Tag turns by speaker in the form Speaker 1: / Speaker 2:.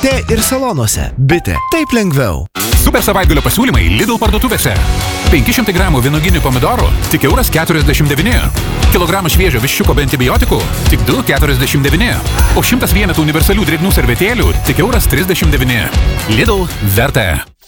Speaker 1: ir salonuose. Bitė. Taip lengviau.
Speaker 2: Super savaitgalio pasiūlymai Lidl parduotuvėse. 500 gramų vynoginių pomidorų tik €1,49. Kilogramas šviežio viščiuko be antibiotikų tik €2,49. O 100 vienetų universalių drėgnų servetėlių tik €39. Lidl verta.